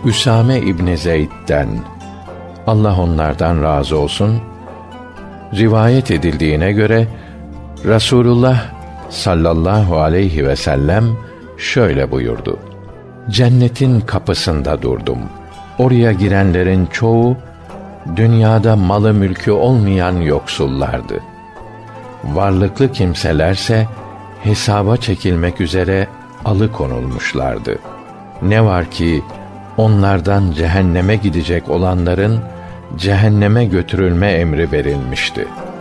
Üsame İbni Zeyd'den, Allah onlardan razı olsun, rivayet edildiğine göre Resulullah sallallahu aleyhi ve sellem şöyle buyurdu: Cennetin kapısında durdum. Oraya girenlerin çoğu dünyada malı mülkü olmayan yoksullardı. Varlıklı kimselerse hesaba çekilmek üzere alıkonulmuşlardı. Ne var ki onlardan cehenneme gidecek olanların cehenneme götürülme emri verilmişti.